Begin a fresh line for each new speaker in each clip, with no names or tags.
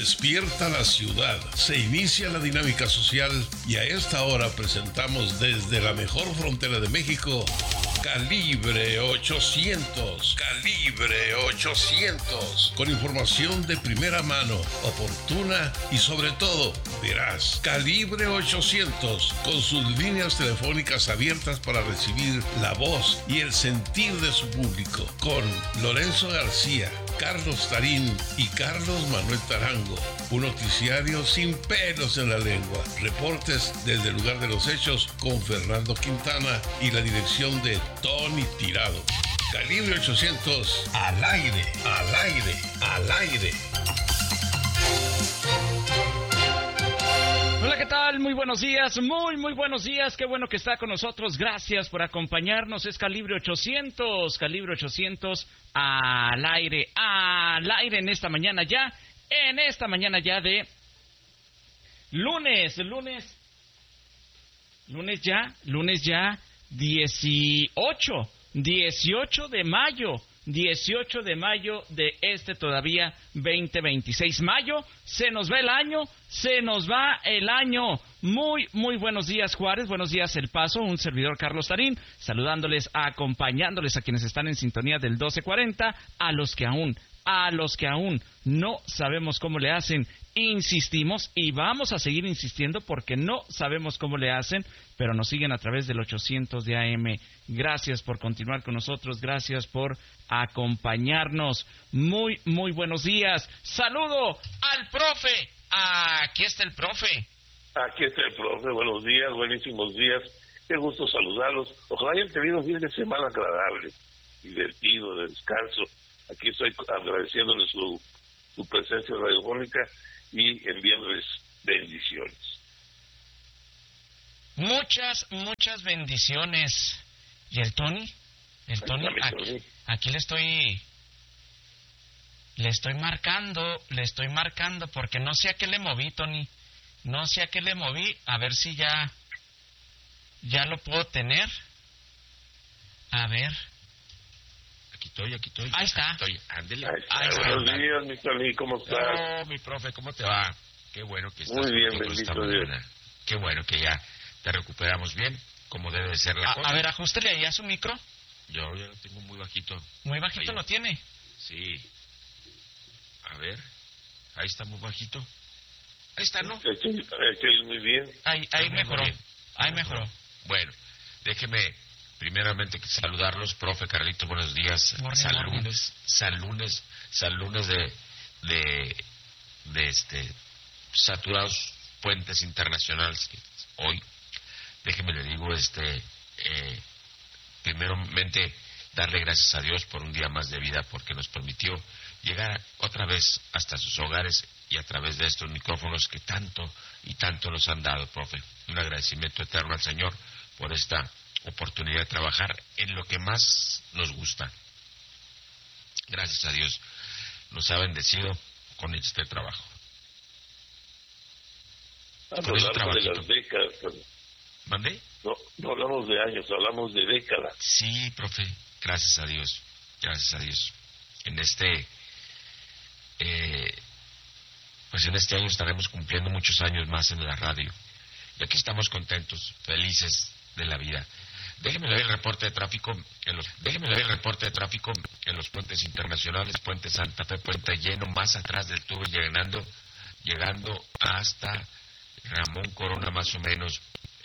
Despierta la ciudad. Se inicia la dinámica social y a esta hora presentamos desde la mejor frontera de México, Calibre 800. Calibre 800. Con información de primera mano, oportuna y sobre todo veraz. Calibre 800. Con sus líneas telefónicas abiertas para recibir la voz y el sentir de su público. Con Lorenzo García, Carlos Tarín y Carlos Manuel Tarango. Un noticiario sin pelos en la lengua. Reportes desde el lugar de los hechos con Fernando Quintana y la dirección de Tony Tirado. Calibre 800, al aire, al aire, al aire.
Hola, ¿qué tal? Muy buenos días, muy buenos días. Qué bueno que está con nosotros. Gracias por acompañarnos. Es Calibre 800, Calibre 800 al aire en esta mañana ya de lunes ya 18 de mayo. 18 de mayo de este todavía 2026. Mayo, se nos va el año. Muy buenos días, Juárez, buenos días, El Paso, un servidor Carlos Tarín, saludándoles, acompañándoles a quienes están en sintonía del 1240, a los que aún no sabemos cómo le hacen, insistimos y vamos a seguir insistiendo porque no sabemos cómo le hacen, pero nos siguen a través del 800 de AM. Gracias por continuar con nosotros, gracias por acompañarnos. Muy buenos días. Saludo al profe. Aquí está el profe.
Aquí está el profe. Buenos días, buenísimos días. Qué gusto saludarlos. Ojalá hayan tenido un fin de semana agradable, divertido, de descanso. Aquí estoy agradeciéndoles su presencia radiofónica y enviándoles bendiciones. Muchas
bendiciones. ¿Y el Tony? Aquí le estoy marcando porque no sé a qué le moví, Tony. No sé a qué le moví. A ver si ya lo puedo tener. A ver. Aquí estoy. Ahí está.
Ándele. Buenos días, mi Tony, ¿cómo estás?
Oh, mi profe, ¿cómo te va? Qué bueno que estás
muy bien,
con nosotros esta mañana. Qué bueno que ya te recuperamos bien, como debe de ser la cosa.
A ver, ajustele ahí a su micro.
Yo ya lo tengo muy bajito.
¿Muy bajito
ahí
lo tiene?
Sí. A ver, ahí está muy bajito. Ahí está, ¿no?
Muy bien.
Ahí mejoró. Ahí mejoró.
Bueno, déjeme primeramente saludarlos, profe Carlito, buenos días. Lunes de saturados puentes internacionales que hoy, déjeme le digo, primeramente darle gracias a Dios por un día más de vida, porque nos permitió llegar otra vez hasta sus hogares y a través de estos micrófonos que tanto nos han dado, profe. Un agradecimiento eterno al Señor por esta oportunidad de trabajar en lo que más nos gusta. Gracias a Dios nos ha bendecido con este trabajo.
Hablamos de las décadas.
¿Mandé?
No hablamos de años, hablamos de décadas.
Sí, profe, gracias a Dios. En este año estaremos cumpliendo muchos años más en la radio. Y aquí estamos contentos, felices de la vida. Déjeme ver el reporte de tráfico en los puentes internacionales, Puente Santa Fe, Puente Lleno, más atrás del tubo, llegando hasta Ramón Corona, más o menos,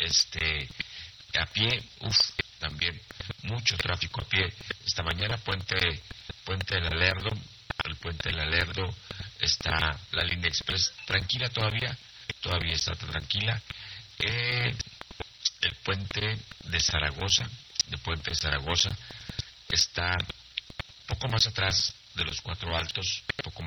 a pie, también mucho tráfico a pie. Esta mañana Puente del Alerdo, el Puente del Alerdo, está la línea express tranquila todavía está tranquila. El puente de Zaragoza, está poco más atrás de los Cuatro Altos,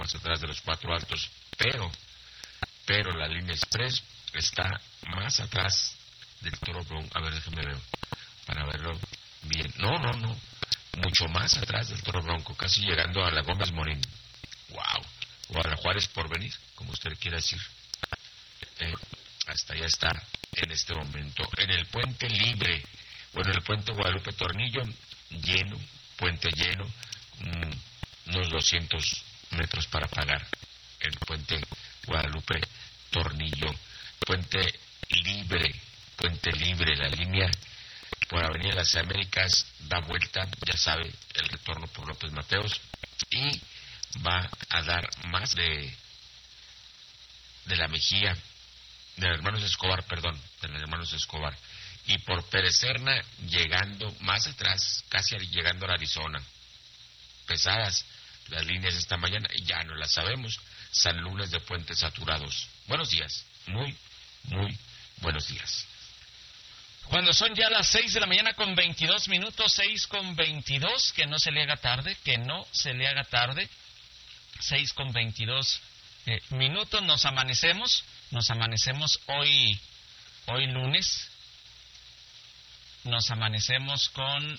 pero la línea express está más atrás del Toro Bronco. A ver, déjame ver para verlo bien. No, mucho más atrás del Toro Bronco, casi llegando a la Gómez Morín. Wow. O a la Juárez Porvenir, como usted quiera decir. Hasta allá está en este momento. En el puente libre, el puente Guadalupe Tornillo, puente lleno, unos 200 metros para pagar. El puente Guadalupe Tornillo. Puente Libre, la línea por Avenida de las Américas da vuelta, ya sabe, el retorno por López Mateos, y va a dar más de la Mejía, de los hermanos Escobar, y por Pérez Serna, llegando más atrás, casi llegando a la Arizona. Pesadas las líneas esta mañana, ya no las sabemos. San Lunes de Puentes saturados. Buenos días, muy buenos días.
Cuando son ya las 6 de la mañana con 22 minutos, 6:22, que no se le haga tarde, 6:22 minutos, nos amanecemos hoy lunes, nos amanecemos con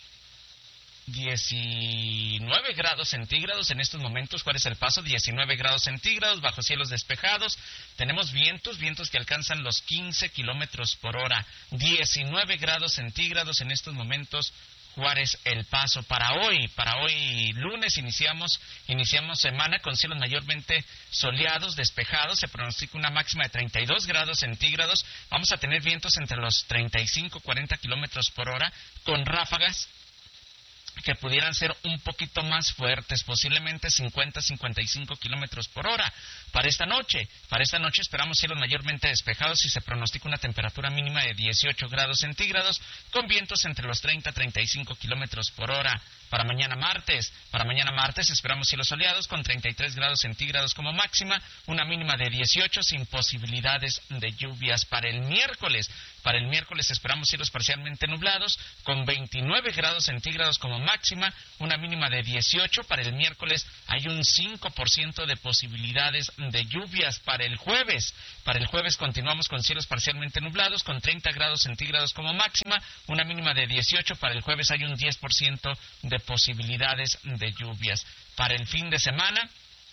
19 grados centígrados en estos momentos. ¿Cuál es el paso? 19 grados centígrados, bajo cielos despejados. Tenemos vientos que alcanzan los 15 kilómetros por hora. 19 grados centígrados en estos momentos. Juárez, El Paso. Para hoy lunes iniciamos semana con cielos mayormente soleados, despejados. Se pronostica una máxima de 32 grados centígrados. Vamos a tener vientos entre los 35-40 kilómetros por hora, con ráfagas que pudieran ser un poquito más fuertes, posiblemente 50-55 kilómetros por hora. Para esta noche esperamos cielos mayormente despejados y se pronostica una temperatura mínima de 18 grados centígrados, con vientos entre los 30-35 kilómetros por hora. Para mañana martes esperamos cielos soleados con 33 grados centígrados como máxima, una mínima de 18 sin posibilidades de lluvias. Para el miércoles esperamos cielos parcialmente nublados con 29 grados centígrados como máxima, una mínima de 18. Para el miércoles hay un 5% de posibilidades de lluvias. Para el jueves continuamos con cielos parcialmente nublados con 30 grados centígrados como máxima, una mínima de 18. Para el jueves hay un 10% de posibilidades de lluvias. Para el fin de semana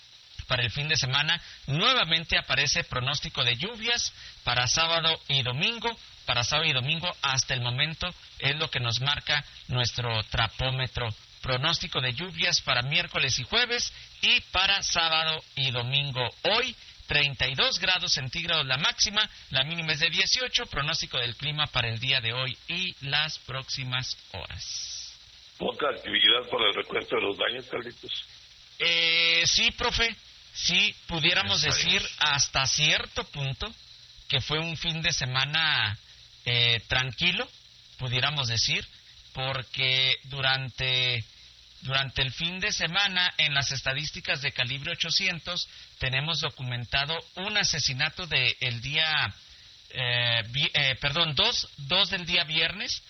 nuevamente aparece pronóstico de lluvias para sábado y domingo. Hasta el momento es lo que nos marca nuestro trapómetro. Pronóstico de lluvias para miércoles y jueves y para sábado y domingo. Hoy 32 grados centígrados la máxima, la mínima es de 18. Pronóstico del clima para el día de hoy y las próximas horas.
¿Poca actividad para el recuento de los daños, Carlitos?
Sí, profe. Sí, pudiéramos decir hasta cierto punto que fue un fin de semana tranquilo, pudiéramos decir, porque durante el fin de semana en las estadísticas de calibre 800 tenemos documentado un asesinato del día, dos del día viernes.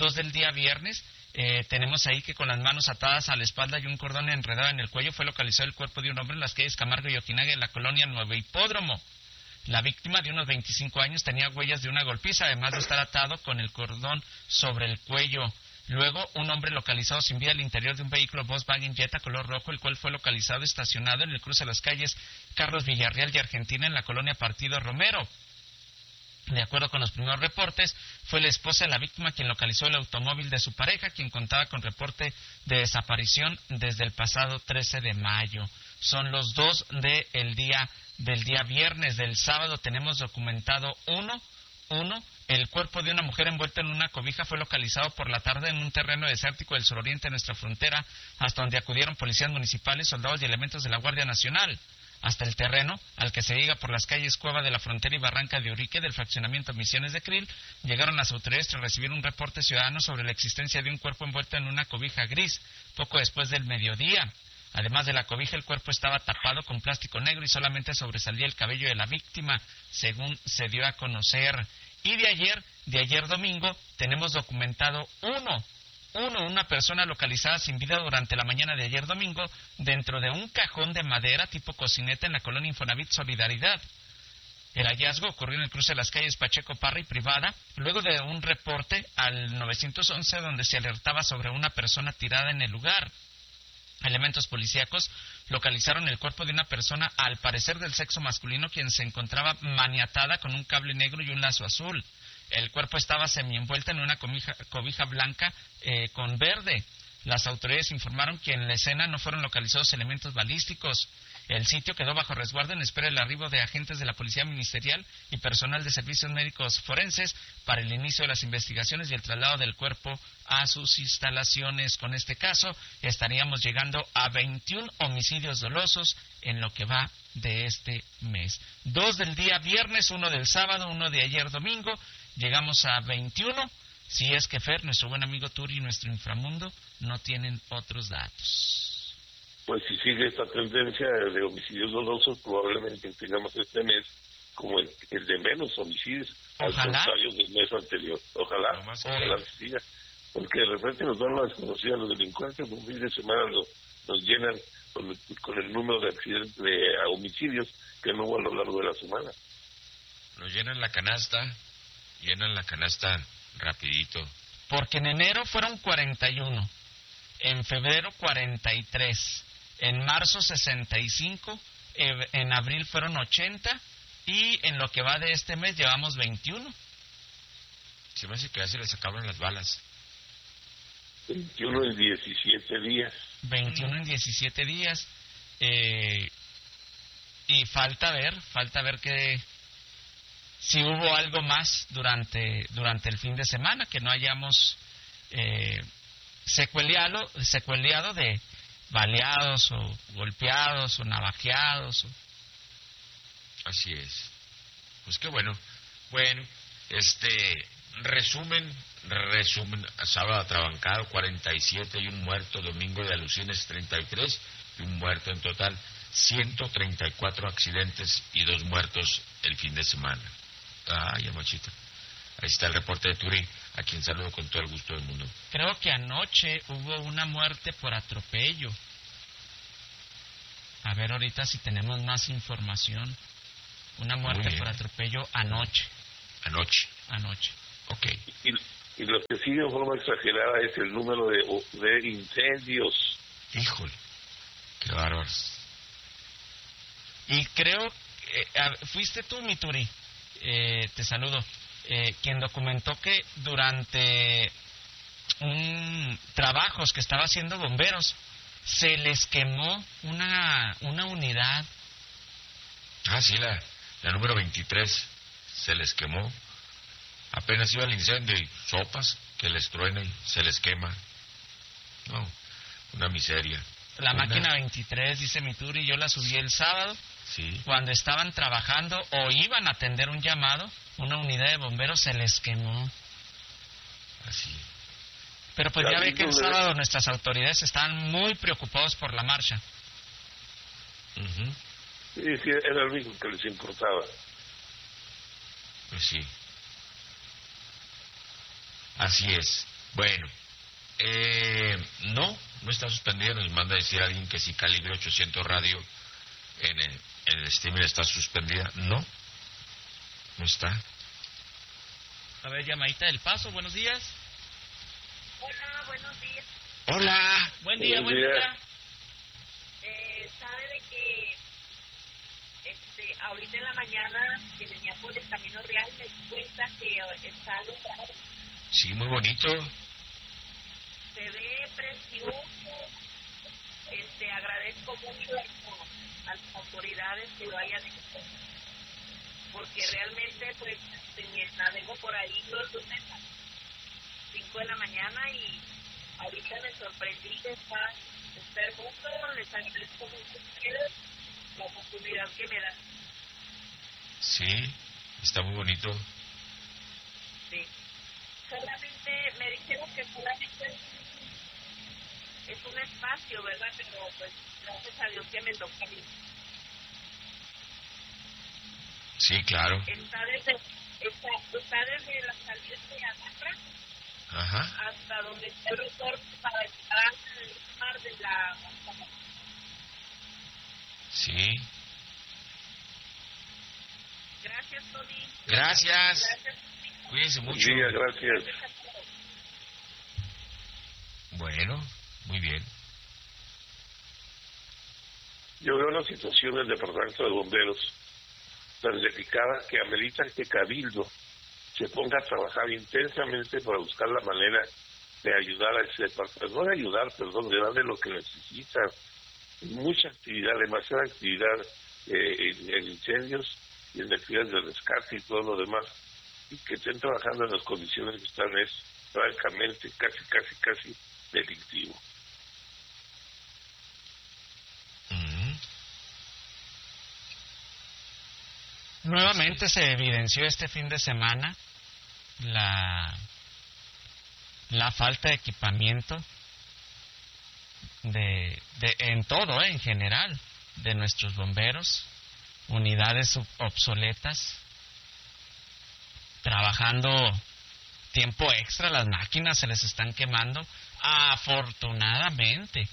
Tenemos ahí que con las manos atadas a la espalda y un cordón enredado en el cuello fue localizado el cuerpo de un hombre en las calles Camargo y Ojinaga en la colonia Nuevo Hipódromo. La víctima, de unos 25 años, tenía huellas de una golpiza, además de estar atado con el cordón sobre el cuello. Luego, un hombre localizado sin vida al interior de un vehículo Volkswagen Jetta color rojo, el cual fue localizado estacionado en el cruce de las calles Carlos Villarreal y Argentina en la colonia Partido Romero. De acuerdo con los primeros reportes, fue la esposa de la víctima quien localizó el automóvil de su pareja, quien contaba con reporte de desaparición desde el pasado 13 de mayo. Son los dos del día viernes. Del sábado tenemos documentado uno. El cuerpo de una mujer envuelta en una cobija fue localizado por la tarde en un terreno desértico del suroriente de nuestra frontera, hasta donde acudieron policías municipales, soldados y elementos de la Guardia Nacional. Hasta el terreno, al que se llega por las calles Cueva de la Frontera y Barranca de Urique del fraccionamiento Misiones de Krill, llegaron las autoridades tras recibir un reporte ciudadano sobre la existencia de un cuerpo envuelto en una cobija gris, poco después del mediodía. Además de la cobija, el cuerpo estaba tapado con plástico negro y solamente sobresalía el cabello de la víctima, según se dio a conocer. Y de ayer domingo, tenemos documentado una persona localizada sin vida durante la mañana de ayer domingo dentro de un cajón de madera tipo cocineta en la colonia Infonavit Solidaridad. El hallazgo ocurrió en el cruce de las calles Pacheco Parra y Privada, luego de un reporte al 911 donde se alertaba sobre una persona tirada en el lugar. Elementos policíacos localizaron el cuerpo de una persona, al parecer del sexo masculino, quien se encontraba maniatada con un cable negro y un lazo azul. El cuerpo estaba semienvuelto en una cobija blanca con verde. Las autoridades informaron que en la escena no fueron localizados elementos balísticos. El sitio quedó bajo resguardo en espera del arribo de agentes de la Policía Ministerial y personal de servicios médicos forenses para el inicio de las investigaciones y el traslado del cuerpo a sus instalaciones. Con este caso, estaríamos llegando a 21 homicidios dolosos en lo que va de este mes. 2 del día viernes, 1 del sábado, 1 de ayer domingo. Llegamos a 21. Si es que Fer, nuestro buen amigo Turi y nuestro inframundo no tienen otros datos.
Pues si sigue esta tendencia de homicidios dolosos, probablemente tengamos este mes como el de menos homicidios al contrario del mes anterior. Ojalá siga, porque de repente nos dan la desconocida los delincuentes, un fin de semana nos llenan con el número de accidentes, de homicidios que no hubo a lo largo de la semana.
Nos llenan la canasta rapidito.
Porque en enero fueron 41, en febrero 43, en marzo 65, en abril fueron 80 y en lo que va de este mes llevamos 21.
Se me hace que ya se les acaban las balas.
21 en 17 días.
21 en 17 días. Y falta ver que si hubo algo más durante el fin de semana, que no hayamos secueleado de baleados o golpeados o navajeados.
Así es. Pues qué bueno. Bueno, resumen, sábado atrabancado 47 y un muerto, domingo de alucines 33 y un muerto, en total 134 accidentes y 2 muertos el fin de semana. Ay, amachito. Ahí está el reporte de Turi, a quien saludo con todo el gusto del mundo.
Creo que anoche hubo una muerte por atropello. A ver ahorita si tenemos más información. Una muerte por atropello anoche. Anoche.
Ok.
Y lo que sigue de forma exagerada es el número de incendios.
Híjole, qué bárbaros.
Y creo, fuiste tú, mi Turi, te saludo, quien documentó que durante trabajos que estaba haciendo bomberos, se les quemó una unidad.
Ah, sí, la número 23 se les quemó. Apenas iba el incendio y sopas que les truena y se les quema. No, una miseria.
La máquina 23, dice mi Turi, yo la subí el sábado.
Sí.
Cuando estaban trabajando o iban a atender un llamado, una unidad de bomberos se les quemó.
Así.
Pero pues ya ve que el sábado nuestras autoridades estaban muy preocupados por la marcha.
Uh-huh. Sí, era el mismo que les importaba.
Pues sí. Así es. Bueno, no está suspendida. Nos manda a decir alguien que si Calibre 800 Radio en el streaming está suspendida. No está.
A ver, llamadita del Paso, buenos días.
Hola, buenos días.
Hola.
Buen día.
Sabe de que ahorita en la mañana que venía por el Camino Real me di cuenta que está alumbrado.
Sí, muy bonito.
Se ve precioso. Agradezco mucho a las autoridades que lo hayan hecho, porque realmente pues navego por ahí los lunes a 5 de la mañana y ahorita me sorprendí que está hermoso. Les agradezco mucho a ustedes la oportunidad que me dan.
Sí, está muy bonito.
Sí. Solamente me dijeron que solamente es un espacio, ¿verdad? Pero pues gracias a Dios que me tocó a mí.
Sí, claro.
Está desde la salida de Anacra hasta donde está el resorte para entrar al mar de la...
Sí.
Gracias, Tony.
Gracias. Cuídense mucho.
Sí, gracias.
Bueno, muy bien.
Yo veo una situación del Departamento de Bomberos tan delicada que amerita que Cabildo se ponga a trabajar intensamente para buscar la manera de ayudar a ese departamento, no de ayudar, perdón, de darle lo que necesita, mucha actividad, demasiada actividad en incendios y en actividades de rescate y todo lo demás, y que estén trabajando en las condiciones que están es francamente casi delictivo.
Nuevamente se evidenció este fin de semana la falta de equipamiento en todo, en general, de nuestros bomberos, unidades obsoletas, trabajando tiempo extra, las máquinas se les están quemando. Afortunadamente,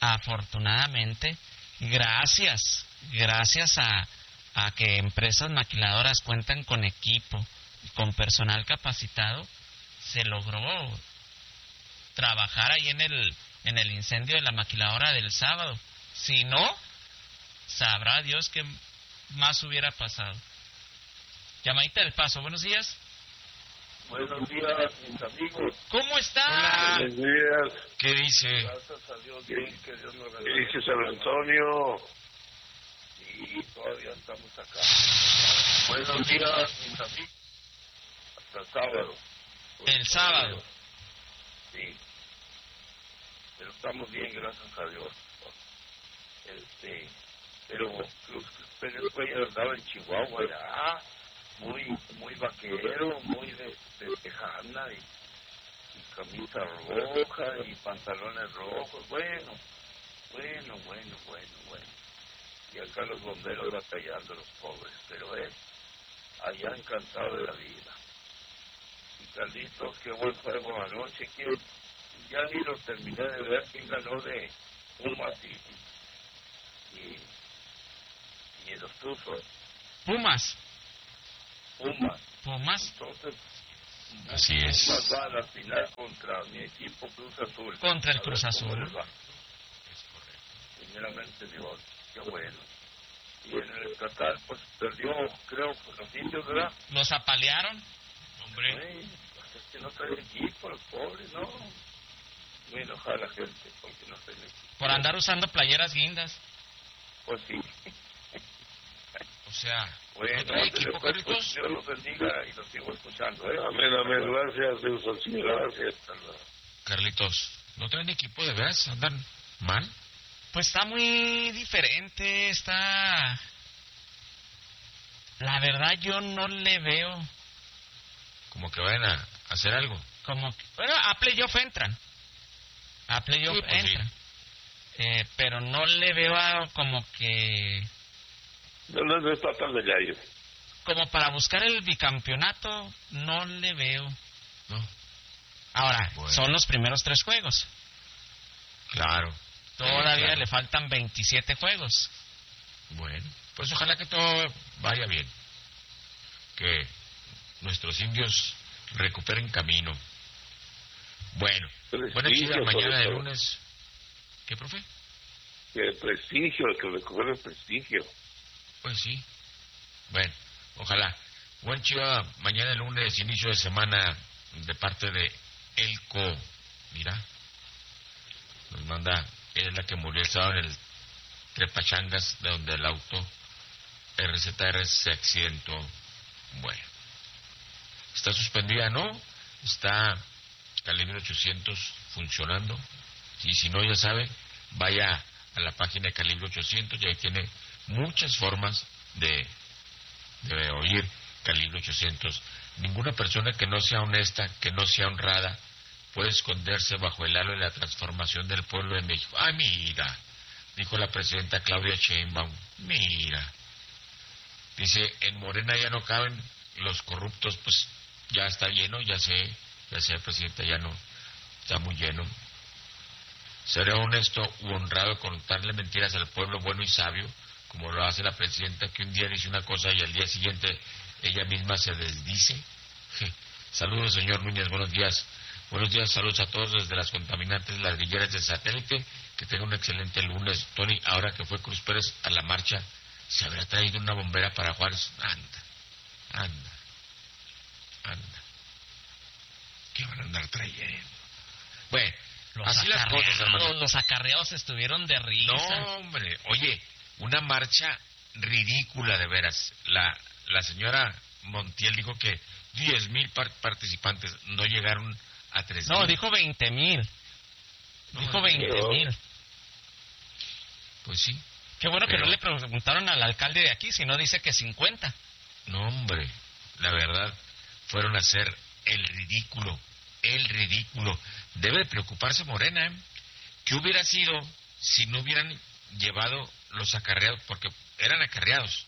gracias a que empresas maquiladoras cuentan con equipo, con personal capacitado, se logró trabajar ahí en el incendio de la maquiladora del sábado. Si no, sabrá Dios qué más hubiera pasado. Llamadita del Paso, buenos días.
Buenos días, mis amigos.
¿Cómo está?
Buenos días.
¿Qué dice?
Gracias a Dios, bien, que Dios nos bendiga. ¿Qué dice San Antonio? Sí, todavía estamos acá. Buenos días, mis amigos. Hasta el sábado.
El sábado.
Sí. Pero estamos bien, gracias a Dios. Pero Cruz Pérez Cuellar andaba en Chihuahua ya, muy vaquero, muy de tejana y camisa roja y pantalones rojos. Bueno. Y acá los bomberos batallando, los pobres, pero allá encantado de la vida. Y Carlitos, qué buen juego anoche, ya ni lo terminé de ver quién ganó de Pumas y los Tuzos.
Pumas.
Entonces,
así es.
Pumas va a la final contra mi equipo Cruz Azul.
Contra el Cruz Azul.
Primeramente Dios, qué bueno. Y en el estatal, pues perdió, creo, con los indios, ¿verdad?
¿Los apalearon? Hombre.
Pues es que no trae equipo, los pobres, ¿no? Muy enojada la gente porque no trae equipo.
Por andar usando playeras guindas.
Pues sí.
O sea,
bueno,
¿no trae equipo,
pues,
Carlitos?
Dios los bendiga y los sigo escuchando, Amén, gracias, Dios así, gracias.
Carlitos, ¿no traen equipo de veras? ¿Andan mal?
Pues está muy diferente, La verdad yo no le veo...
Como que vayan a hacer algo.
Bueno, a playoff entran. Entran. Sí. Pero no le veo como que...
No está tan de gallo.
Como para buscar el bicampeonato, no le veo.
No.
Ahora, son los primeros 3 juegos.
Claro.
Todavía le faltan 27 juegos.
Bueno, pues ojalá que todo vaya bien. Que nuestros indios recuperen camino. Bueno, buena chica, mañana de lunes. ¿Qué, profe?
Que el prestigio, que recupere el prestigio.
Pues sí. Bueno, ojalá. Buen chiva, mañana de lunes, inicio de semana, de parte de Elco. Mira, nos manda, es la que murió el sábado en el Trepachangas, de donde el auto RZR se accidentó. Bueno, está suspendida, ¿no? Está Calibre 800 funcionando. Y si no, ya sabe, vaya a la página de Calibre 800 y ahí tiene muchas formas de oír Calibre 800. Ninguna persona que no sea honesta, que no sea honrada, puede esconderse bajo el halo de la transformación del pueblo de México. ¡Ay, mira! Dijo la presidenta Claudia Sheinbaum. Mira. Dice, en Morena ya no caben los corruptos, pues ya está lleno, ya sé, presidenta, ya no, está muy lleno. Seré honesto u honrado contarle mentiras al pueblo bueno y sabio, como lo hace la presidenta, que un día dice una cosa y al día siguiente ella misma se desdice. Saludos, señor Núñez, buenos días. Buenos días, saludos a todos desde las contaminantes ladrilleras del satélite. Que tenga un excelente lunes. Tony, ahora que fue Cruz Pérez a la marcha, ¿se habrá traído una bombera para Juárez? Anda. ¿Qué van a andar trayendo? Bueno, Así las cosas, hermano.
Los acarreados estuvieron de risa.
No, hombre. Oye, una marcha ridícula, de veras. La señora Montiel dijo que 10,000 participantes no llegaron a 3,000.
No, dijo 20,000. Dijo 20,000.
Pues sí.
Qué bueno que no le preguntaron al alcalde de aquí, si no dice que 50.
No, hombre, la verdad, fueron a hacer el ridículo. Debe de preocuparse Morena, ¿eh? ¿Qué hubiera sido si no hubieran llevado los acarreados? Porque eran acarreados.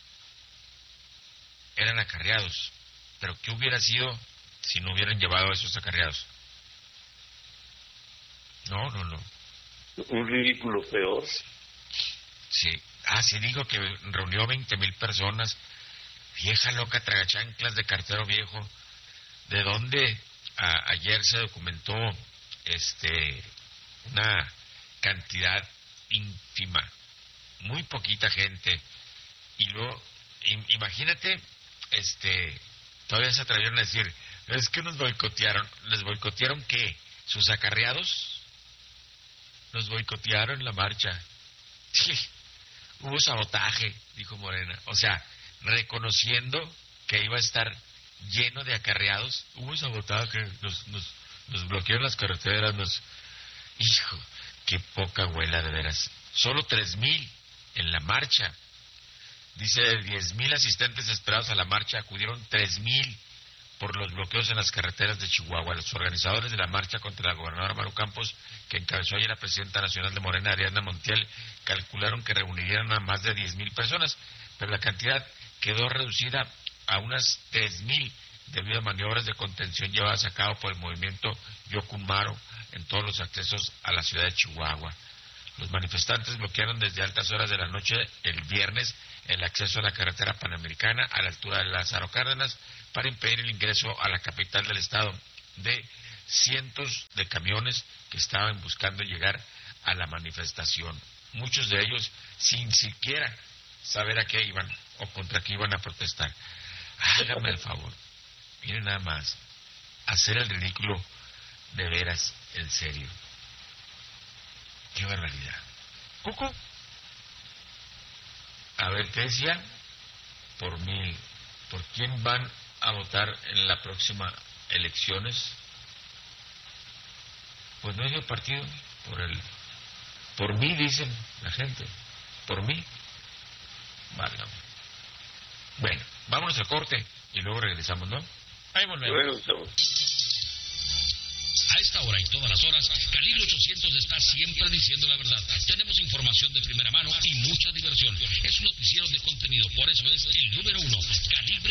Pero ¿qué hubiera sido si no hubieran llevado esos acarreados? No.
Un ridículo peor.
Sí. Sí dijo que reunió 20,000 personas. Vieja loca, tragachanclas de cartero viejo. ¿De dónde? Ayer se documentó una cantidad ínfima, muy poquita gente. Y luego, imagínate, todavía se atrevieron a decir, es que nos boicotearon. ¿Les boicotearon qué? ¿Sus acarreados? Nos boicotearon la marcha. Sí, hubo sabotaje, dijo Morena. O sea, reconociendo que iba a estar lleno de acarreados, hubo sabotaje, nos bloquearon las carreteras, Hijo, qué poca abuela, de veras. Solo 3,000 en la marcha. Dice, de 10,000 asistentes esperados a la marcha, acudieron 3,000 por los bloqueos en las carreteras de Chihuahua. Los organizadores de la marcha contra la gobernadora Maru Campos, que encabezó ayer la presidenta nacional de Morena, Ariadna Montiel, calcularon que reunirían a más de 10,000 personas, pero la cantidad quedó reducida a unas 3,000 debido a maniobras de contención llevadas a cabo por el movimiento Yocumaro en todos los accesos a la ciudad de Chihuahua. Los manifestantes bloquearon desde altas horas de la noche el viernes el acceso a la carretera panamericana a la altura de Lázaro Cárdenas para impedir el ingreso a la capital del estado de cientos de camiones que estaban buscando llegar a la manifestación. Muchos de ellos sin siquiera saber a qué iban o contra qué iban a protestar. Hágame el favor, miren nada más, hacer el ridículo de veras, en serio. Qué barbaridad.
Cuco.
A ver, ¿qué decía? ¿Por quién van a votar en la próxima elecciones? Pues no es el partido, por mí, dicen la gente, por mí. Válgame. Bueno, vámonos al corte y luego regresamos, ¿no?
Ahí volvemos.
A esta hora y todas las horas, Calibre 800 está siempre diciendo la verdad. Tenemos información de primera mano y mucha diversión. Es un noticiero de contenido, por eso es el número 1, Calibre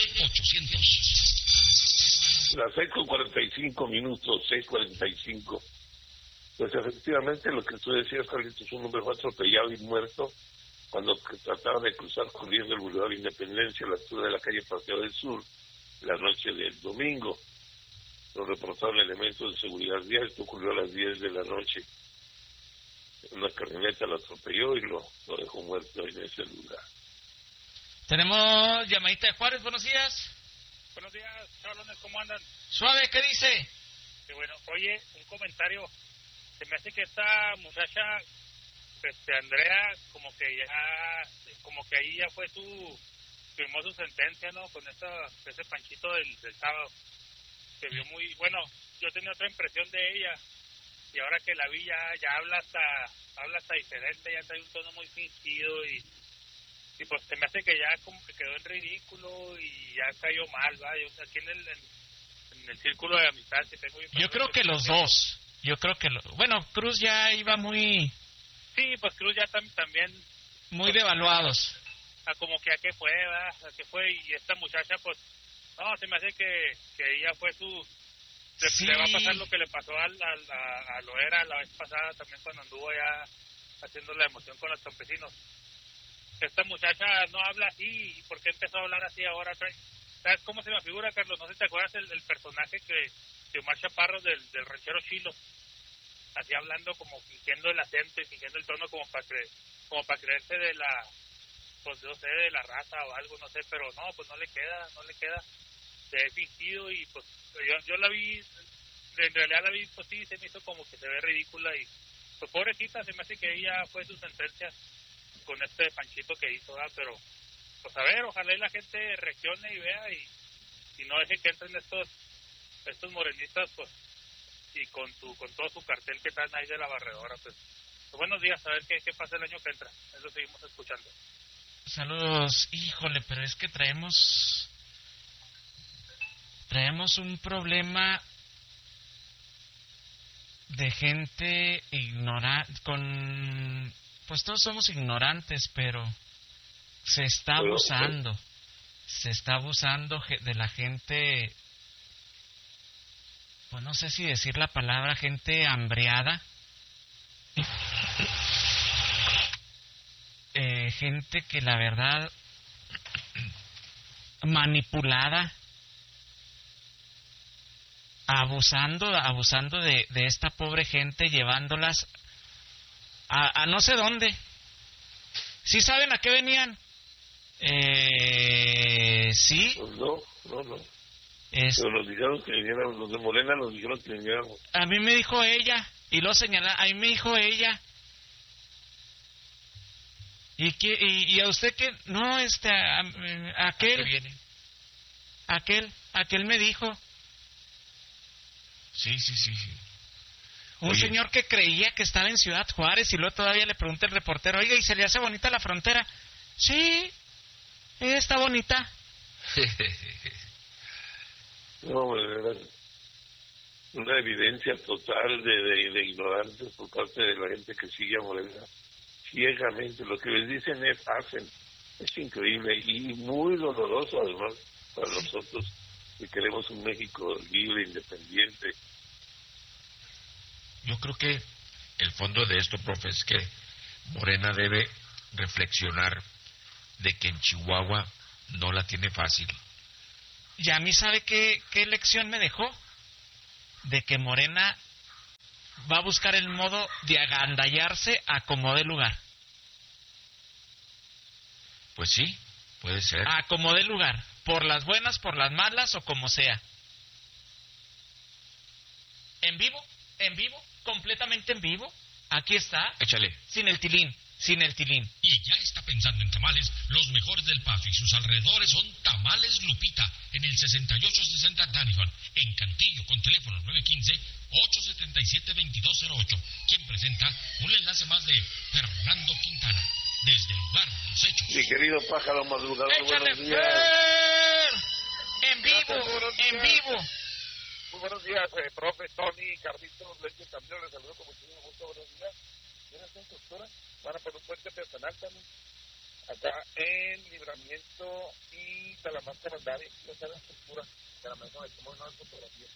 800.
Las 6:45, 6:45. Pues efectivamente lo que tú decías, Carlitos, un hombre fue atropellado y muerto cuando trataba de cruzar corriendo el Boulevard Independencia a la altura de la calle Paseo del Sur la noche del domingo. Lo reportaron elementos de seguridad vial. Esto ocurrió a las 10 de la noche. Una camioneta lo atropelló y lo dejó muerto en ese lugar.
Tenemos llamadita de Juárez, buenos días.
Buenos días, chavalones, ¿cómo andan?
Suave, ¿qué dice?
Qué bueno, oye, un comentario. Se me hace que esta muchacha, Andrea, como que ahí ya fue firmó su sentencia, ¿no? Con ese panchito del sábado. Se vio muy, bueno, yo tenía otra impresión de ella, y ahora que la vi ya habla hasta diferente, ya trae un tono muy fingido, y pues se me hace que ya como que quedó en ridículo, y ya cayó mal, ¿va? Yo aquí en el círculo de amistad que tengo...
Yo creo que los dos, bueno, Cruz ya iba muy...
Sí, pues Cruz ya también...
Muy devaluados.
Como que a qué fue, ¿va? A qué fue, y esta muchacha, pues... No, se me hace que ella fue
Sí.
Le va a pasar lo que le pasó a Loera la vez pasada, también cuando anduvo ya haciendo la emoción con los campesinos. Esta muchacha no habla así, ¿y por qué empezó a hablar así ahora? ¿Sabes cómo se me figura, Carlos? No sé si te acuerdas el personaje de Omar Chaparro del ranchero Chilo, así hablando como fingiendo el acento y fingiendo el tono como para creerse de la, pues no sé, de la raza o algo, no sé, pero no, pues no le queda, se ha fingido, y pues yo la vi, en realidad la vi, pues sí, se me hizo como que se ve ridícula y pues pobrecita, se me hace que ella fue su sentencia con este Panchito que hizo, ¿verdad? Pero pues a ver, ojalá y la gente reaccione y vea y no deje que entren estos morenistas, pues, y con todo su cartel que están ahí de la barredora, pues buenos días, a ver qué pasa el año que entra, eso seguimos escuchando.
Saludos. Híjole, pero es que traemos un problema de gente ignorante, pues todos somos ignorantes, pero se está abusando de la gente, pues no sé si decir la palabra, gente hambriada, gente que la verdad manipulada, abusando de esta pobre gente, llevándolas a no sé dónde. ¿Sí saben a qué venían? Sí.
Pues no. Pero nos dijeron que vinieran, los de Morena nos dijeron que viniéramos.
A mí me dijo ella, y lo señala, a mí me dijo ella. Y a usted que no, aquel me dijo.
Sí.
Un señor que creía que estaba en Ciudad Juárez y luego todavía le pregunta el reportero, oiga, ¿y se le hace bonita la frontera? Sí, está bonita.
No, era una evidencia total de ignorancia por parte de la gente que sigue a Morena ciegamente. Lo que les dicen hacen. Es increíble y muy doloroso además para nosotros que queremos un México libre, independiente.
Yo creo que el fondo de esto, profe, es que Morena debe reflexionar de que en Chihuahua no la tiene fácil.
Y a mí, ¿sabe qué lección me dejó? De que Morena va a buscar el modo de agandallarse a como dé lugar.
Pues sí, puede ser.
A como dé lugar, por las buenas, por las malas o como sea. En vivo, completamente en vivo. Aquí está.
Échale.
Sin el tilín.
Y ya está pensando en tamales, los mejores del Paso y sus alrededores son Tamales Lupita, en el 6860 Danison, en Cantillo, con teléfono 915-877-2208, quien presenta un enlace más de Fernando Quintana, desde el lugar de los hechos.
Mi querido pájaro madrugador,
¡échale,
buenos días.
En vivo.
Muy buenos días, profe, Tony, Carlitos, Leche, Camilo, les saludo con muchísimo gusto, buenos días. ¿Tienes una estructura? Van a poner un puente peatonal también. Acá en Libramiento y Talamanca Mandari, ya está la estructura. Talamanca me tomó una fotografía.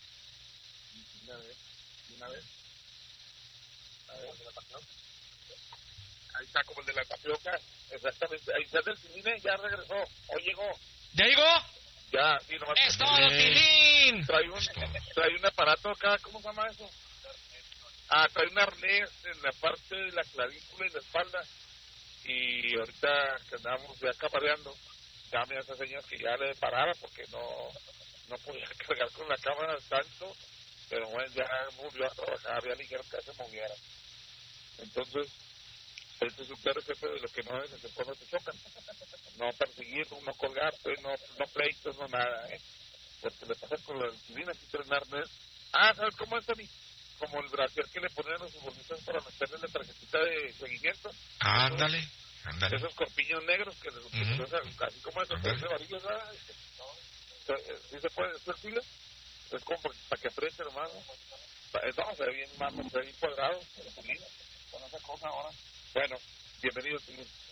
Una vez. A ver, de la tapioca. Ahí está, como el de la tapioca. Exactamente. Ahí está el cine, ya regresó. Hoy llegó.
¿Ya llegó?
Ya, sí, nomás.
¡Es todo, Tilín!
Trae un aparato acá, ¿cómo se llama eso? Trae un arnés en la parte de la clavícula y la espalda. Y ahorita que andamos ya camareando, llame a esa señora que ya le parara porque no podía cargar con la cámara tanto. Pero bueno, ya volvió a trabajar, ya le dijeron que se moviera. Entonces, este es un claro jefe de lo que no es, desde cuando te chocan. No perseguir, no colgarte, no pleitos, no nada, Porque le pasa con la disciplina, aquí trae un arnés. ¿Sabes cómo es, Tony? Como el brasier que le ponen a los futbolistas para meterle la tarjetita de seguimiento.
Ándale.
Esos corpiños negros que les así como esos de varillas, ¿sabes? ¿Sí se puede? ¿Es flexible? Es como para que apriete, hermano. No, se ve bien, mano, se ve bien cuadrado. Con esa cosa ahora. Bueno, bienvenidos.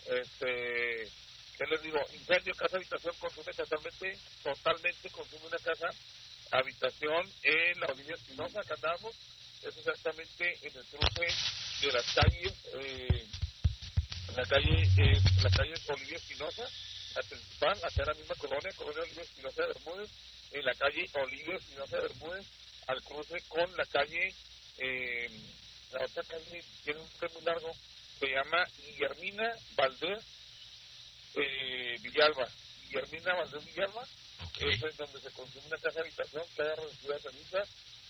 ¿Qué les digo? Incendio, casa, habitación, consume totalmente consume una casa, habitación en la Olivia Espinosa, acá andamos. Es exactamente en el cruce de las calles, la calle Olivia Espinosa, la principal, acá en la misma colonia Olivia Espinosa de Bermúdez, en la calle Olivia Espinosa de Bermúdez, al cruce con la calle, la otra calle tiene un nombre muy largo, se llama Guillermina Valdés Villalba. Guillermina Valdés Villalba, okay. Es donde se consume una casa de habitación que haya reducido de cenizas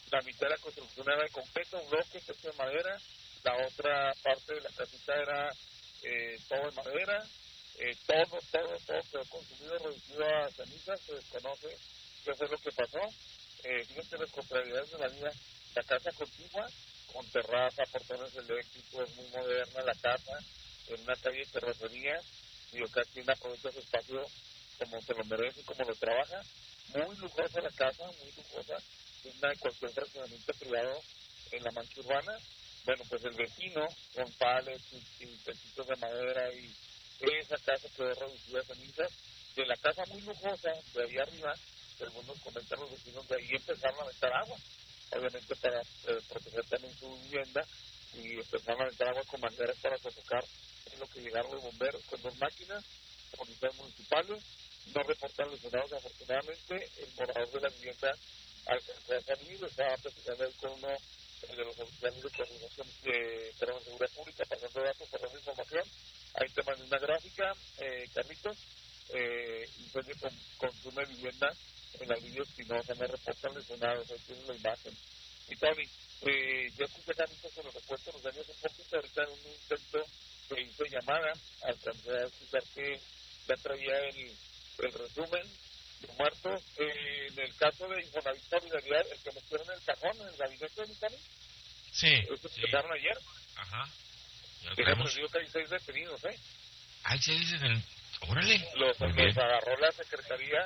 la mitad de la construcción era de concreto, bloque, techo de madera, la otra parte de la casita era todo de madera, todo quedó consumido, reducido a cenizas, se desconoce qué fue lo que pasó. Fíjense las contrariedades de la vida, la casa contigua, con terraza, portones eléctricos, muy moderna la casa, en una calle de terracería, y cada quien aprovecha su espacio como se lo merece y como lo trabaja. Muy lujosa la casa, muy lujosa, digna de cualquier fraccionamiento privado en la mancha urbana. Bueno, pues el vecino, con palets y techitos de madera, y esa casa quedó reducida a cenizas. De la casa muy lujosa, de ahí arriba, según nos comentan los vecinos, de ahí empezaron a aventar agua, obviamente para proteger también su vivienda, y empezaron a aventar agua con mangueras para sofocar. Es lo que llegaron los bomberos con 2 máquinas, policías municipales, no reportan lesionados afortunadamente. El morador de la vivienda alcanzó a salir, estaba platicando ahí con uno de los oficiales de coordinación de seguridad pública, pasando datos, pasando información. Ahí te mandé una gráfica, Carlitos, incendio consume vivienda en la línea Espinosa, me reportan lesionados, ahí tienes la imagen. Y Tony, yo escuché Carlitos en los repuestos los daños un poquito, ahorita en un intento que hice llamada, alcancé a escuchar que ya traía el resumen de muertos. En el caso de Infonavit Solidaridad, el que metieron en el cajón, en el gabinete de Mitani,
sí,
estos empezaron ayer.
Ajá.
Hemos dicho que hay 6 detenidos,
Hay 6 en el... ¡Órale!
Los agarró la Secretaría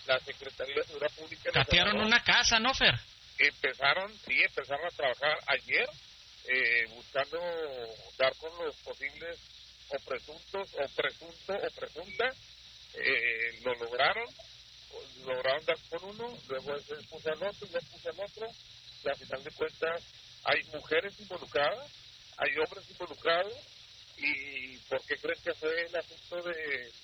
de Seguridad Pública.
Catearon una casa, ¿no, Fer?
Empezaron a trabajar ayer, buscando dar con los posibles o presuntos, o presunto, o presunta. Lo lograron dar con uno, luego se puso al otro, ya puso al otro, y al final de cuentas hay mujeres involucradas, hay hombres involucrados. ¿Y por qué creen que fue el asunto de...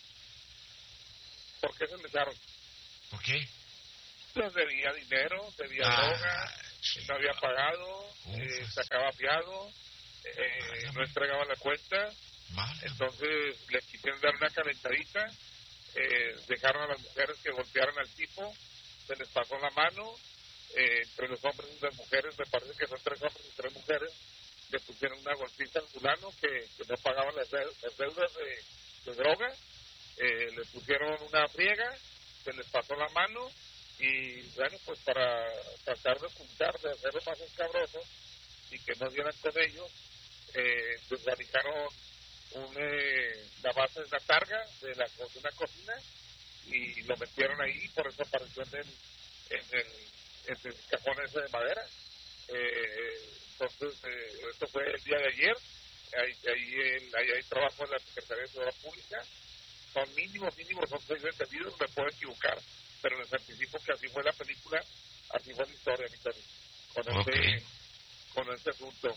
¿Por qué se empezaron?
¿Por qué?
Pues debía dinero, debía droga, no había pagado, sacaba fiado, no entregaba la cuenta. Entonces le quisieron dar una calentadita, dejaron a las mujeres que golpearan al tipo, se les pasó la mano, entre los hombres y las mujeres, me parece que son 3 hombres y 3 mujeres, le pusieron una golpiza al fulano que no pagaban las deudas de droga, le pusieron una friega, se les pasó la mano, y bueno, pues para tratar de ocultar, de hacerlo más escabroso y que no dieran con ellos, desvalijaron la base de la targa de una cocina y lo metieron ahí, por eso apareció en el cajón ese de madera. Entonces, esto fue el día de ayer. Ahí hay trabajo en la Secretaría de Seguridad Pública. Son mínimos, son 6 detenidos, me puedo equivocar, pero les anticipo que así fue la película, así fue la historia, mi Tony, con este asunto.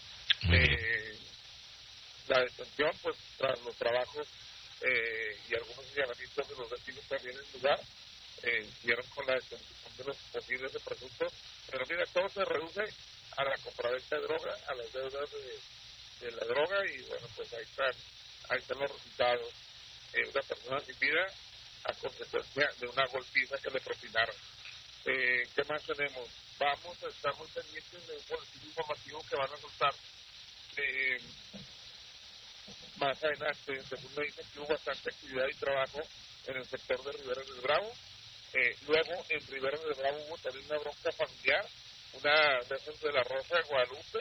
La detención, pues, tras los trabajos y algunos señalamientos de los vecinos también en lugar, hicieron con la detención de los posibles de presuntos, pero mira, todo se reduce a la compraventa de droga, a las deudas de la droga, y bueno, pues ahí están los resultados. Una persona sin vida a consecuencia de una golpiza que le propinaron. ¿Qué más tenemos? Vamos a estar muy pendientes de un boletín informativo que van a soltar más adelante. Según me dicen que hubo bastante actividad y trabajo en el sector de Riberas del Bravo. Luego en Riberas del Bravo hubo también una bronca familiar, una de esas de la Rosa de Guadalupe.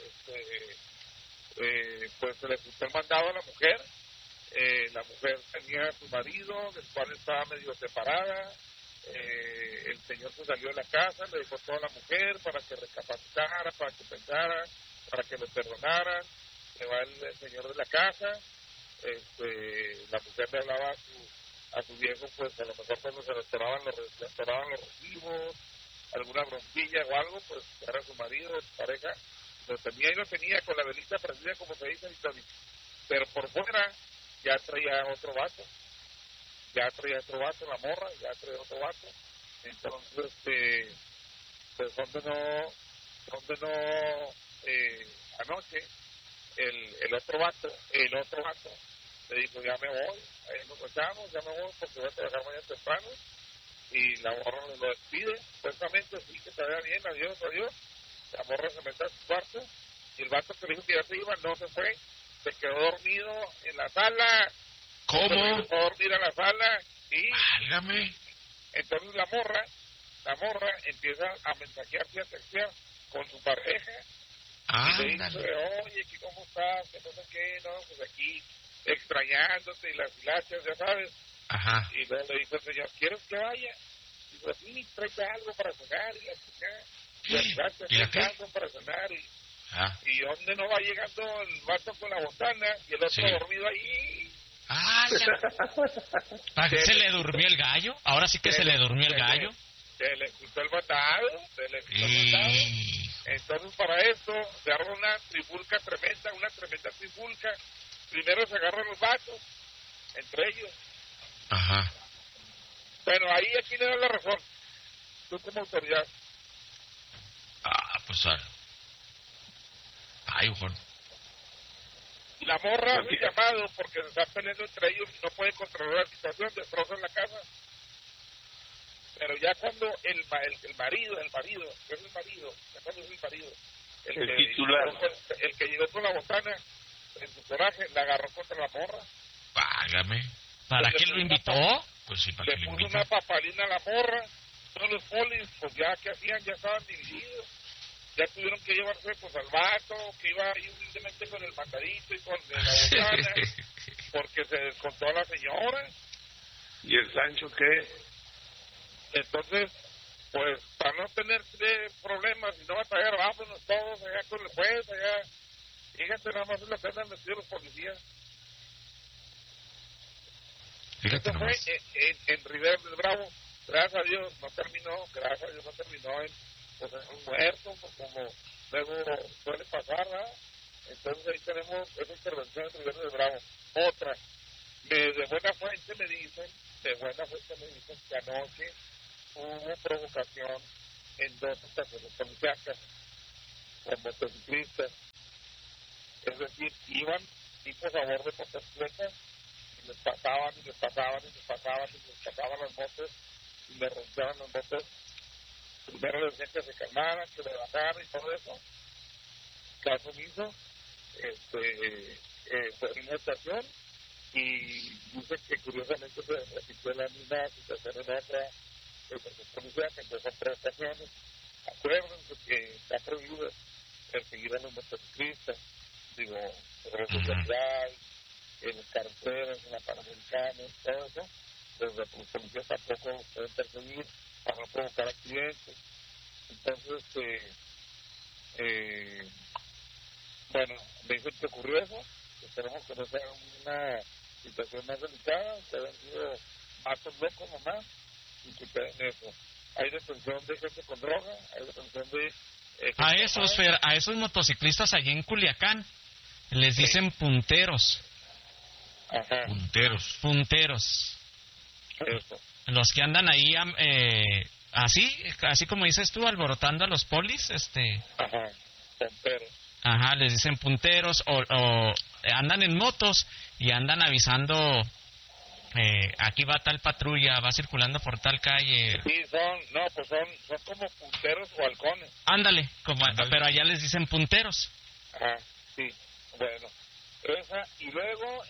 Pues se le puso el mandado a la mujer. La mujer tenía a su marido, del cual estaba medio separada. El señor se salió de la casa, le dejó todo a la mujer para que recapacitara, para que pensara, para que lo perdonaran. Se va el señor de la casa. La mujer le hablaba a su viejo, pues a lo mejor cuando se restauraban los recibos, alguna bronquilla o algo, pues era su marido, su pareja. Lo tenía con la velita prendida, como se dice, pero por fuera ya traía otro vato, la morra, ya traía otro vato. Entonces, pues anoche el otro vato le dijo, ya me voy, ahí nos echamos, ya me voy porque voy a trabajar mañana temprano, y la morra lo despide, supuestamente sí, que te vaya bien, adiós, la morra se mete a su cuarto, y el vato que dijo que ya se iba, no se fue, se quedó dormido en la sala.
¿Cómo?
Se quedó dormido en la sala, sí.
Válgame.
Entonces la morra empieza a mensajearse y a textear con su pareja. Y le dice, oye, ¿qué cómo estás? Que no sé qué, no, pues aquí extrañándote y las hilachas, ya sabes.
Ajá.
Y luego le dijo el señor, ¿quieres que vaya? Y dijo, sí, tráete algo para cenar y la chica. Y la hilachas, tráete algo para cenar. Y donde no va llegando el vato con la botana y el otro dormido ahí.
¿Para qué se le durmió el gallo? Ahora sí que se le durmió el gallo.
Se le quitó el batado, Entonces para esto se agarra una trifulca tremenda, trifulca. Primero se agarran los vatos, entre ellos.
Ajá.
Bueno, ahí aquí le da la razón. Tú como autoridad.
Pues ay, Juan.
La morra hace llamado porque se están peleando entre ellos y no puede controlar la situación, destrozan la casa. Pero ya cuando el marido, ¿qué es el marido? ¿Cuándo es el marido?
El titular.
El que llegó con la botana, en su coraje, la agarró contra la morra.
Págame.
¿Para qué lo invitó?
Pues sí, para
le
que lo
puso
invitó.
una papalina a la morra. Todos los polis, pues ya que hacían, ya estaban divididos. Ya tuvieron que llevarse pues al vato, que iba ahí humildemente con el mandadito y con la botana, porque se descontó a la señora.
¿Y el Sancho qué?
Entonces, pues, para no tener problemas y no batallar, vámonos todos allá con el juez, allá. Fíjate nada más en la pena metidos los policías.
Fíjate
Esto fue
nomás.
en Rivera del Bravo. Gracias a Dios no terminó en pues, en un muerto, como luego suele pasar, ¿verdad? Entonces ahí tenemos esa intervención en Rivera del Bravo. Otra, de buena fuente me dicen que anoche hubo provocación en 2 estaciones policíacas con motociclistas. Es decir, iban tipos a bordo de motocicletas y les pasaban las motos y le rompieron las motos. Primero les decían que se calmaran, que le bajaran y todo eso. Caso omiso, fue en una estación y dice que curiosamente se repitió la misma situación en otra policía que empezó en 3 estaciones. Acuérdense que está prohibido perseguir a los motociclistas, digo, por la sociedad, en las carreteras, en la Panamericana, todo eso, pues los policías tampoco pueden perseguir para no provocar accidentes. Entonces, bueno, me dicen que ocurrió eso, esperemos que no sea una situación más delicada, que hayan sido actos locos nomás, y que queden eso. Hay detención de gente con droga, hay detención de...
A esos motociclistas allí en Culiacán les dicen punteros.
Ajá.
Punteros.
Eso.
Los que andan ahí así como dices tú, alborotando a los polis,
Ajá, punteros.
Ajá, les dicen punteros o andan en motos y andan avisando, aquí va tal patrulla, va circulando por tal calle.
Sí, son como punteros o halcones.
Ándale, pero allá les dicen punteros.
Ajá, sí, bueno, esa, y luego,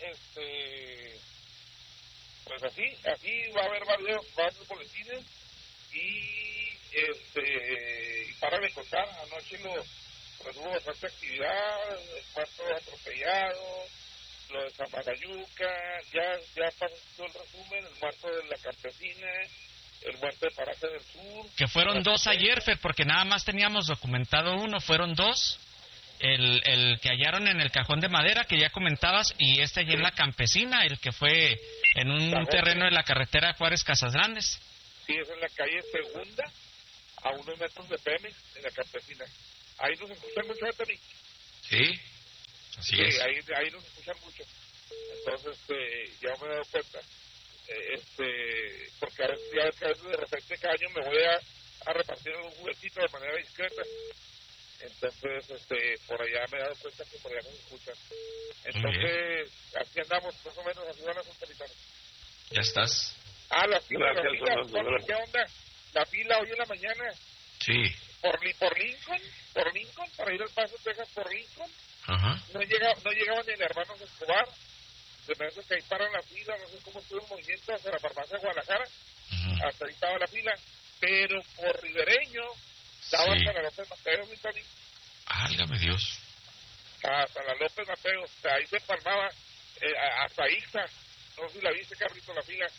pues así va a haber varios boletines y para de contar, anoche pues hubo bastante actividad, el muerto atropellado, lo de Samarayuca, ya pasó todo el resumen, el muerto de la Campesina, el muerto de Paraje del Sur.
Que fueron 2 ayer, Fer, porque nada más teníamos documentado 1, fueron 2. El que hallaron en el cajón de madera, que ya comentabas, y allí en la Campesina, el que fue en un terreno de la carretera Juárez-Casas Grandes.
Sí, es en la calle Segunda, a unos metros de Pemex, en la Campesina. Ahí nos escuchan mucho, Anthony.
Sí, así es.
Ahí nos escuchan mucho. Entonces, ya me he dado cuenta. Porque a veces de repente cada año me voy a repartir un juguetito de manera discreta. Entonces, por allá me he dado cuenta que por allá nos escuchan. Entonces, así andamos, más o menos, así van las autoridades.
¿Ya estás?
La fila, ¿qué onda? La fila hoy en la mañana.
Sí.
por Lincoln, para ir al Paso, Texas, por Lincoln.
Ajá.
No llegaban ni el hermano Escobar. Se me hace que ahí paran la fila, no sé cómo estuvo el movimiento hacia la farmacia de Guadalajara. Hasta ahí estaba la fila. Pero por Ribereño, estaba hasta la López Mateos, mi Tony.
Álgame Dios.
Hasta la López Mateos, ahí se empalmaba, hasta Ixta. No sé si la viste, Carlito, la fila.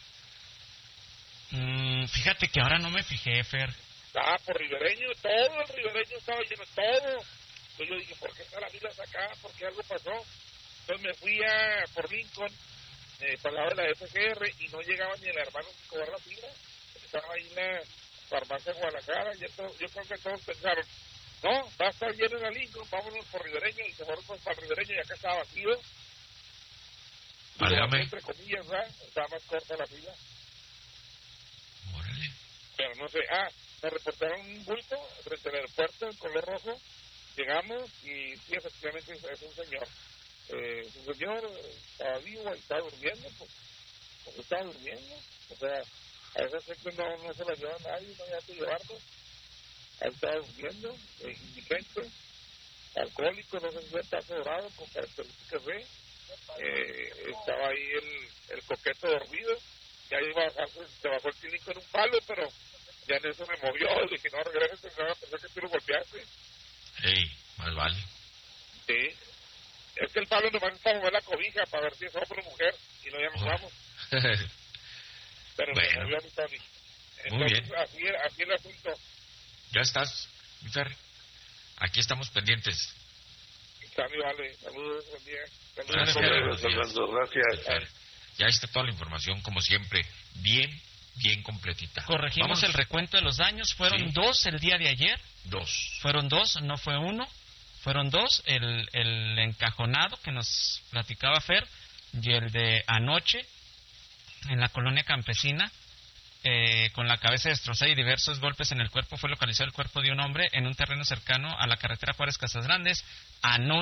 Fíjate que ahora no me fijé, Fer.
Por Ribereño, todo el Ribereño estaba lleno, todo. Entonces yo dije, ¿por qué está la fila hasta acá? ¿Por qué algo pasó? Entonces me fui por Lincoln, para el lado de la FGR, y no llegaba ni el hermano Escobar la fila. Estaba ahí en la farmacia de Guadalajara, y yo creo que todos pensaron, no, va a estar lleno en la Lincoln, vámonos por Ribereño, y se fueron para Ribereño, y acá estaba vacío.
Válgame.
Entre comillas, ¿verdad? Estaba más corta la fila.
Órale.
Pero no sé, me reportaron un bulto frente al aeropuerto en color rojo. Llegamos y sí, efectivamente es un señor. Un señor estaba vivo y estaba durmiendo, pues estaba durmiendo. O sea, a esa gente no se la lleva nadie, no había que llevarlo. Ahí estaba durmiendo, indigente, alcohólico, no sé si está sobrado, con características B. Estaba ahí el coqueto dormido. Ya se bajó el clínico en un palo, pero ya en eso me movió. Dije, no, regrese, no, pensé que tú lo golpeaste.
Ey, más vale.
Sí. Es que el palo nomás es para mover la cobija, para ver si es hombre o mujer, y no ya nos vamos. Pero
bueno.
se movió a mi Tony.
Muy
Entonces,
bien.
así el asunto.
Ya estás, mi Fer. Aquí estamos pendientes.
Sami, vale. Saludos, buen día.
Gracias,
Fernando, gracias.
Ya está toda la información, como siempre, bien completita.
Corregimos el recuento de los daños. Fueron 2 el día de ayer.
2.
Fueron 2, no fue 1. Fueron 2. El encajonado que nos platicaba Fer y el de anoche en la colonia campesina, con la cabeza destrozada y diversos golpes en el cuerpo. Fue localizado el cuerpo de un hombre en un terreno cercano a la carretera Juárez Casas Grandes. Anoche